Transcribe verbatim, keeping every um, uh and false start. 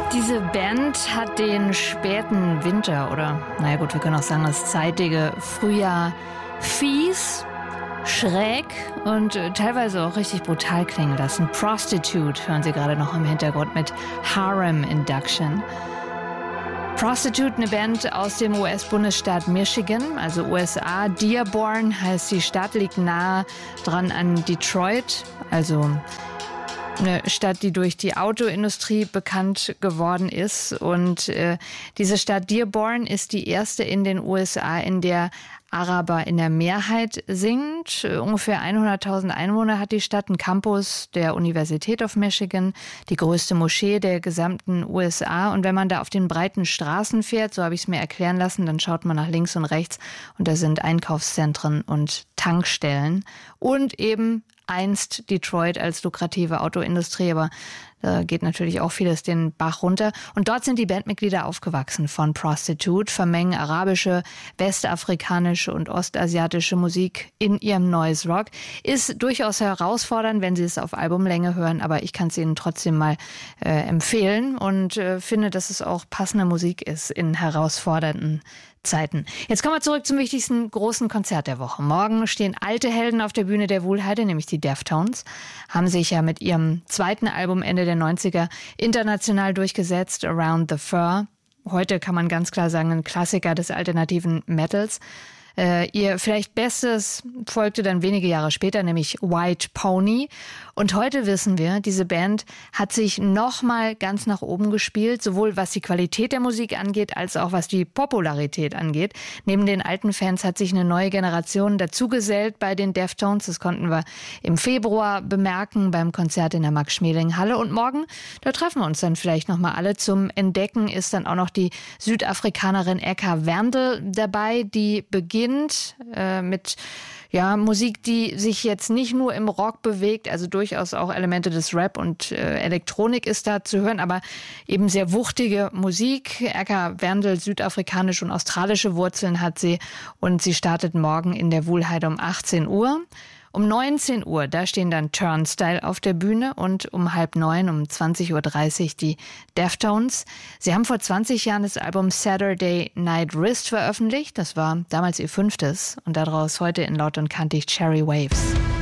Diese Band hat den späten Winter oder, naja gut, wir können auch sagen, das zeitige Frühjahr fies, schräg und äh, teilweise auch richtig brutal klingen lassen. Prostitute hören Sie gerade noch im Hintergrund mit Harem Induction. Prostitute, eine Band aus dem U S-Bundesstaat Michigan, also U S A. Dearborn heißt die Stadt, liegt nahe dran an Detroit, also eine Stadt, die durch die Autoindustrie bekannt geworden ist. Und äh, diese Stadt Dearborn ist die erste in den U S A, in der Araber in der Mehrheit sind. Ungefähr hunderttausend Einwohner hat die Stadt, ein Campus der Universität of Michigan, die größte Moschee der gesamten U S A. Und wenn man da auf den breiten Straßen fährt, so habe ich es mir erklären lassen, dann schaut man nach links und rechts und da sind Einkaufszentren und Tankstellen und eben einst Detroit als lukrative Autoindustrie, aber da geht natürlich auch vieles den Bach runter. Und dort sind die Bandmitglieder aufgewachsen von Prostitute, vermengen arabische, westafrikanische und ostasiatische Musik in ihrem Noise Rock. Ist durchaus herausfordernd, wenn Sie es auf Albumlänge hören, aber ich kann es Ihnen trotzdem mal äh, empfehlen und äh, finde, dass es auch passende Musik ist in herausfordernden Zeiten. Jetzt kommen wir zurück zum wichtigsten großen Konzert der Woche. Morgen stehen alte Helden auf der Bühne der Wuhlheide, nämlich die Deftones. Haben sich ja mit ihrem zweiten Album Ende der neunziger international durchgesetzt, Around the Fur. Heute kann man ganz klar sagen, ein Klassiker des alternativen Metals. Äh, ihr vielleicht Bestes folgte dann wenige Jahre später, nämlich White Pony. Und heute wissen wir, diese Band hat sich nochmal ganz nach oben gespielt, sowohl was die Qualität der Musik angeht, als auch was die Popularität angeht. Neben den alten Fans hat sich eine neue Generation dazugesellt bei den Deftones. Das konnten wir im Februar bemerken beim Konzert in der Max-Schmeling-Halle. Und morgen, da treffen wir uns dann vielleicht nochmal alle. Zum Entdecken ist dann auch noch die Südafrikanerin Eka Werndl dabei, die beginnt äh, mit ja, Musik, die sich jetzt nicht nur im Rock bewegt, also durchaus auch Elemente des Rap und äh, Elektronik ist da zu hören, aber eben sehr wuchtige Musik. Eka Werndl, südafrikanische und australische Wurzeln hat sie und sie startet morgen in der Wuhlheide um achtzehn Uhr. Um neunzehn Uhr, da stehen dann Turnstile auf der Bühne und um halb neun, um zwanzig Uhr dreißig die Deftones. Sie haben vor zwanzig Jahren das Album Saturday Night Wrist veröffentlicht. Das war damals ihr fünftes und daraus heute in Laut und Kantig Cherry Waves.